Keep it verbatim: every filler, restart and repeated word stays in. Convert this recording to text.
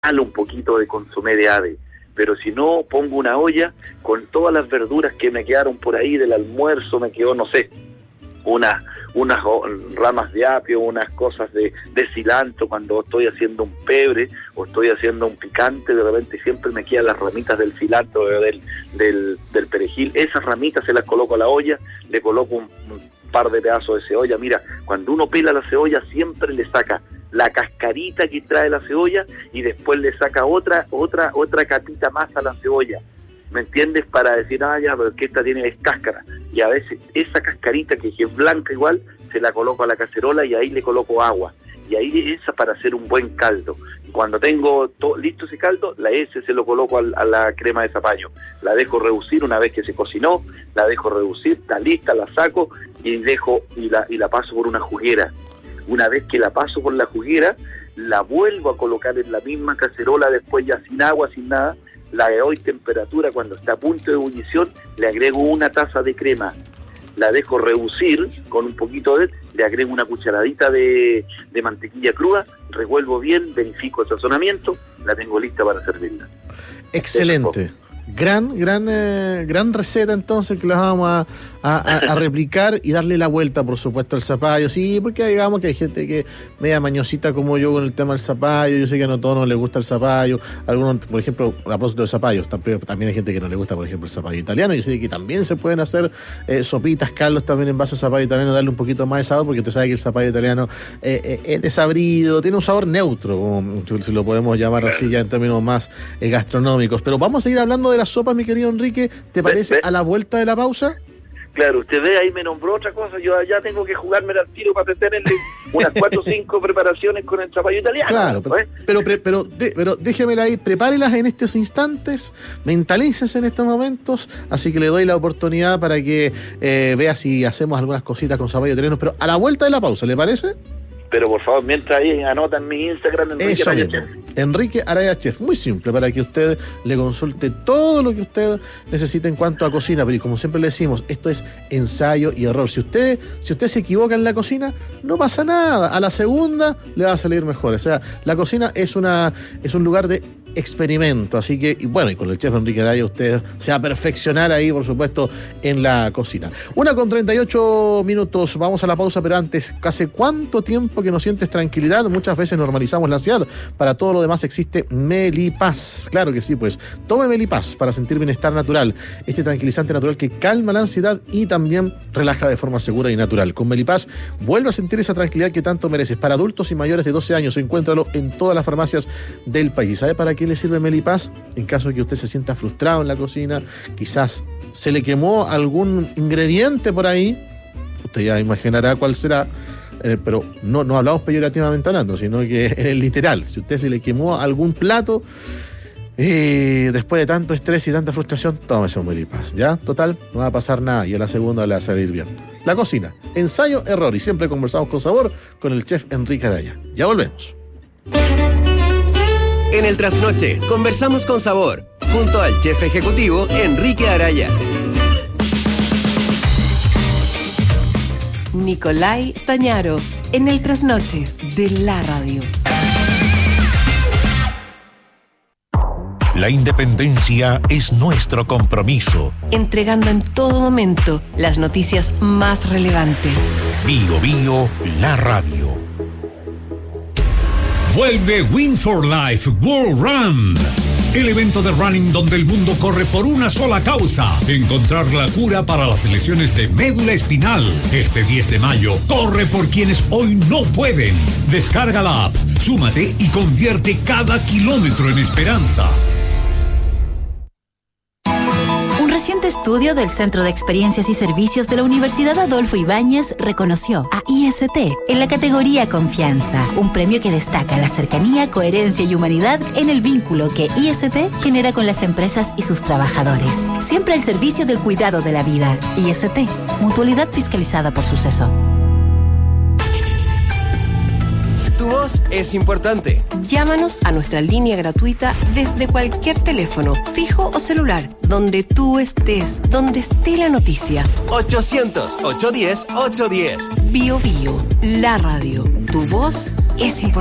un poquito de consomé de ave, pero si no, pongo una olla con todas las verduras que me quedaron por ahí del almuerzo, me quedó, no sé, unas unas ramas de apio, unas cosas de, de cilantro cuando estoy haciendo un pebre o estoy haciendo un picante, de repente siempre me quedan las ramitas del cilantro, del, del, del perejil, esas ramitas se las coloco a la olla, le coloco un, un par de pedazos de cebolla. Mira, cuando uno pela la cebolla siempre le saca la cascarita que trae la cebolla y después le saca otra otra otra capita más a la cebolla, ¿me entiendes? Para decir, ah, ya, pero que esta tiene es cáscara, y a veces esa cascarita que es blanca igual, se la coloco a la cacerola y ahí le coloco agua, y ahí esa para hacer un buen caldo. Y cuando tengo todo listo ese caldo, la ese se lo coloco a, a la crema de zapallo, la dejo reducir una vez que se cocinó, la dejo reducir, está lista, la saco y dejo y la, y la paso por una juguera. Una vez que la paso por la juguera, la vuelvo a colocar en la misma cacerola, después ya sin agua, sin nada, la doy temperatura, cuando está a punto de ebullición, le agrego una taza de crema, la dejo reducir con un poquito de, le agrego una cucharadita de, de mantequilla cruda, revuelvo bien, verifico el sazonamiento, la tengo lista para servirla. Excelente. Gran, gran, eh, gran receta entonces que la vamos a, a, a replicar y darle la vuelta, por supuesto, al zapallo. Sí, porque digamos que hay gente que media mañosita como yo con el tema del zapallo. Yo sé que a no todos nos les gusta el zapallo. Algunos, por ejemplo, a propósito de zapallos, también hay gente que no le gusta, por ejemplo, el zapallo italiano. Yo sé que también se pueden hacer eh, sopitas, Carlos, también en base a zapallo italiano, darle un poquito más de sabor, porque tú sabes que el zapallo italiano eh, eh, es desabrido, tiene un sabor neutro, como si lo podemos llamar así ya en términos más eh, gastronómicos. Pero vamos a ir hablando de las sopas, mi querido Enrique. ¿Te parece a la vuelta de la pausa? Claro, usted ve, ahí me nombró otra cosa, yo allá tengo que jugarme al tiro para tenerle unas cuatro o cinco preparaciones con el zapallo italiano. Claro, pero, ¿eh? pero, pero, pero, de, pero déjemela ahí, prepárelas en estos instantes, mentalícese en estos momentos, así que le doy la oportunidad para que eh, vea si hacemos algunas cositas con zapallo italiano, pero a la vuelta de la pausa, ¿le parece? Pero por favor, mientras ahí anotan mi Instagram, Enrique Araya Chef. Enrique Araya Chef, muy simple, para que usted le consulte todo lo que usted necesite en cuanto a cocina. Pero como siempre le decimos, esto es ensayo y error. Si usted, si usted se equivoca en la cocina, no pasa nada. A la segunda le va a salir mejor. O sea, la cocina es una, es un lugar de experimento, así que, y bueno, y con el chef Enrique Araya usted se va a perfeccionar ahí, por supuesto, en la cocina. Una con treinta y ocho minutos, vamos a la pausa, pero antes, ¿hace cuánto tiempo que no sientes tranquilidad? Muchas veces normalizamos la ansiedad, para todo lo demás existe Melipaz. Claro que sí, pues, tome Melipaz para sentir bienestar natural, este tranquilizante natural que calma la ansiedad y también relaja de forma segura y natural. Con Melipaz, vuelve a sentir esa tranquilidad que tanto mereces. Para adultos y mayores de doce años, encuéntralo en todas las farmacias del país. ¿Sabe para qué ¿Qué le sirve Melipaz? En caso de que usted se sienta frustrado en la cocina, quizás se le quemó algún ingrediente por ahí, usted ya imaginará cuál será, eh, pero no, no hablamos peyorativamente hablando, sino que en el literal, si usted se le quemó algún plato, eh, después de tanto estrés y tanta frustración, tómese un Melipaz, ¿ya? Total, no va a pasar nada y a la segunda le va a salir bien. La cocina, ensayo, error, y siempre conversamos con sabor con el chef Enrique Araya. Ya volvemos. En el Trasnoche, conversamos con sabor, junto al chef ejecutivo Enrique Araya. Nicolai Stañaro, en el Trasnoche de la radio. La independencia es nuestro compromiso. Entregando en todo momento las noticias más relevantes. Bio Bio, la radio. Vuelve Win for Life World Run, el evento de running donde el mundo corre por una sola causa: encontrar la cura para las lesiones de médula espinal. Este diez de mayo, corre por quienes hoy no pueden. Descarga la app, súmate y convierte cada kilómetro en esperanza. Un reciente estudio del Centro de Experiencias y Servicios de la Universidad Adolfo Ibáñez reconoció a I S T en la categoría Confianza, un premio que destaca la cercanía, coherencia y humanidad en el vínculo que I S T genera con las empresas y sus trabajadores. Siempre al servicio del cuidado de la vida. I S T, mutualidad fiscalizada por Suceso. Tu voz es importante. Llámanos a nuestra línea gratuita desde cualquier teléfono, fijo o celular, donde tú estés, donde esté la noticia. ochocientos, ochocientos diez, ochocientos diez. Bio Bio, la radio. Tu voz es importante.